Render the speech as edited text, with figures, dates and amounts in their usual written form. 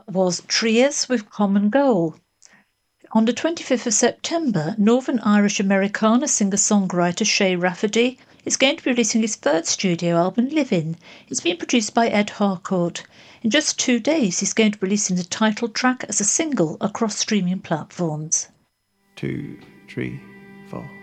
was Triers with Common Goal. On the 25th of September, Northern Irish Americana singer-songwriter Shay Rafferty is going to be releasing his third studio album, Living. It's being produced by Ed Harcourt. In just 2 days, he's going to be releasing the title track as a single across streaming platforms. 2, 3, 4.